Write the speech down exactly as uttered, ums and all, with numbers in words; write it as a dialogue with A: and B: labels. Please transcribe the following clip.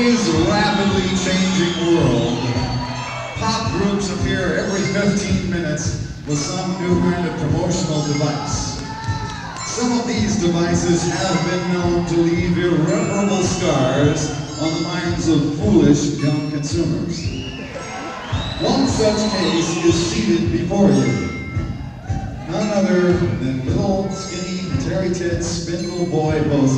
A: today's rapidly changing world, pop groups appear every fifteen minutes with some new kind of promotional device. Some of these devices have been known to leave irreparable scars on the minds of foolish young consumers. One such case is seated before you. None other than little, skinny, terry-tit, spindle boy Bosie.